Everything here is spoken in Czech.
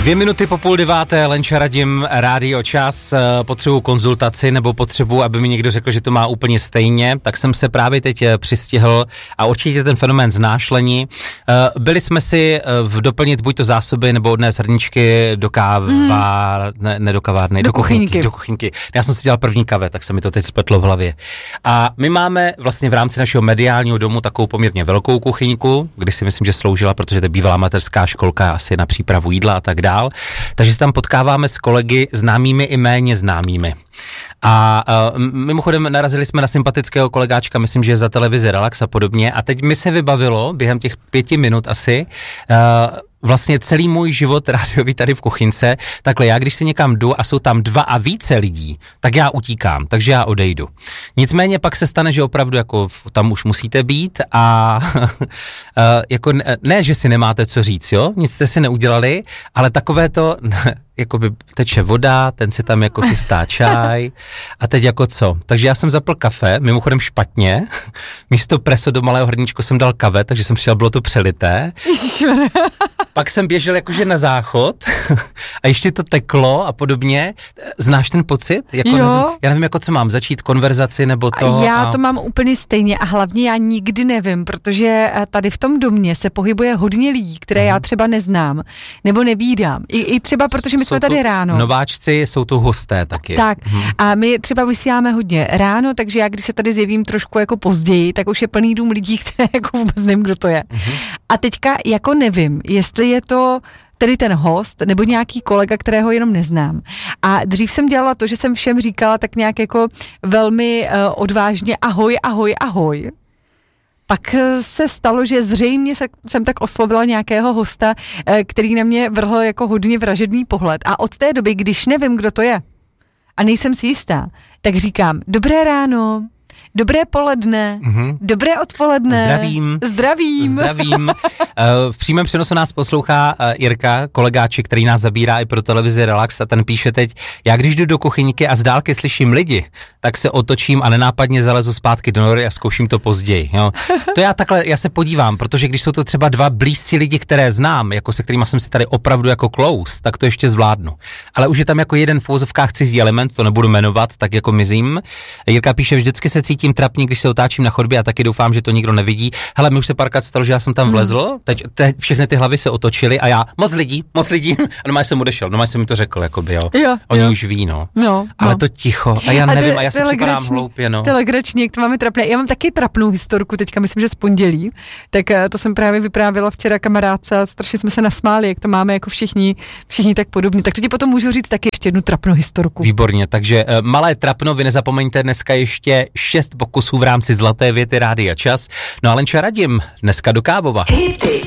2 po 8:30, Lenča Radim, Rádio Čas, potřebuji konzultaci nebo potřebuji, aby mi někdo řekl, že to má úplně stejně, tak jsem se právě teď přistihl a určitě ten fenomén znáš, Leni. Byli jsme si doplnit buď to zásoby nebo odnést hrničky do do kavárny, do kuchyňky. Já jsem si dělal první kave, tak se mi to teď spletlo v hlavě. A my máme vlastně v rámci našeho mediálního domu takovou poměrně velkou kuchyňku, kdy si myslím, že sloužila, protože to je bývalá mateřská školka asi na přípravu jídla a tak dál. Takže se tam potkáváme s kolegy známými i méně známými. A mimochodem narazili jsme na sympatického kolegáčka, myslím, že je za televizi Relax a podobně. A teď mi se vybavilo během těch 5 minut asi vlastně celý můj život rádiový tady v kuchynce. Takhle já, když si někam jdu a jsou tam 2 a více lidí, tak já utíkám, takže já odejdu. Nicméně pak se stane, že opravdu jako tam už musíte být a jako ne, že si nemáte co říct, jo? Nic jste si neudělali, ale takové to jakoby teče voda, ten si tam jako chystá čaj a teď jako co? Takže já jsem zapil kafe, mimochodem špatně, místo preso do malého hrníčku jsem dal kave, takže jsem přijel, bylo to přelité. Pak jsem běžel jakože na záchod a ještě to teklo a podobně. Znáš ten pocit? Jako já nevím, jako co mám, začít konverzaci nebo to? Já to mám úplně stejně a hlavně já nikdy nevím, protože tady v tom domě se pohybuje hodně lidí, které já třeba neznám nebo nevídám. I třeba protože my jsme tady ráno. Nováčci, jsou tu hosté taky. Tak a my třeba vysíláme hodně ráno, takže já když se tady zjevím trošku jako později, tak už je plný dům lidí, které jako vůbec nevím, kdo to je. A teďka jako nevím, jestli je to tedy ten host, nebo nějaký kolega, kterého jenom neznám. A dřív jsem dělala to, že jsem všem říkala tak nějak jako velmi odvážně ahoj, ahoj, ahoj. Pak se stalo, že zřejmě jsem tak oslovila nějakého hosta, který na mě vrhl jako hodně vražedný pohled. A od té doby, když nevím, kdo to je a nejsem si jistá, tak říkám dobré ráno, dobré poledne, dobré odpoledne. Zdravím. V přímém přenosu nás poslouchá Jirka, kolegáček, který nás zabírá i pro televizi Relax a ten píše teď, já když jdu do kuchyňky a z dálky slyším lidi, tak se otočím a nenápadně zalezu zpátky do nory a zkouším to později. Jo. To já se podívám, protože když jsou to třeba 2 blízcí lidi, které znám, jako se kterýma jsem si tady opravdu jako close, tak to ještě zvládnu. Ale už je tam jako jeden v uvozovkách cizí element, to nebudu jmenovat, tak jako mizím. Jirka píše, vždycky se cítím trapně, když se otáčím na chodbě a taky doufám, že to nikdo nevidí. Hele, mi už se párkrát stalo, že já jsem tam vlezl, teď všechny ty hlavy se otočily a já moc lidí a normálně jsem odešel, normálně jsem mi to řekl, jakoby, jo. Oni už ví, ale to ticho a já nevím a já se připadám hloupě, To je legrační, jak to máme trapné. Já mám taky trapnou historku, teďka myslím, že z pondělí, tak to jsem právě vyprávěla včera kamarádce a strašně jsme se nasmáli, jak to máme jako všichni tak podobně. Tak to ti potom můžu říct taky ještě jednu trapnou historku. Výborně, takže malé trapno, vy nezapomeňte dneska ještě 6 pokusů v rámci Zlaté věty Rádia Čas. No a Lenča Radim, dneska do Kábova.